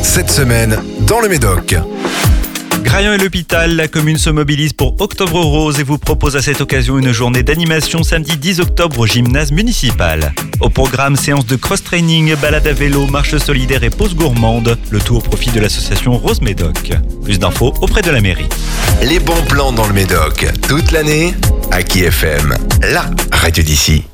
cette semaine dans le Médoc. Graillon et l'hôpital, la commune se mobilise pour Octobre Rose et vous propose à cette occasion une journée d'animation samedi 10 octobre au gymnase municipal. Au programme, séance de cross-training, balade à vélo, marche solidaire et pause gourmande, le tout au profit de l'association Rose Médoc. Plus d'infos auprès de la mairie. Les bons plans dans le Médoc, toute l'année, Aki FM, la radio d'ici.